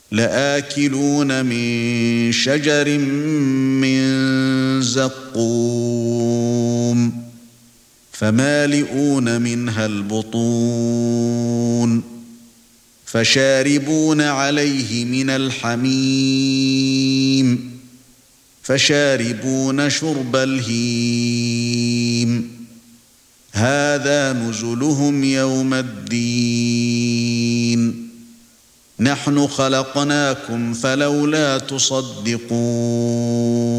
لآكلون من شجر من زقوم فمالئون منها البطون فشاربون عليه من الحميم فشاربون شرب الهيم هذا نزلهم يوم الدين نحن خلقناكم فلولا تصدقون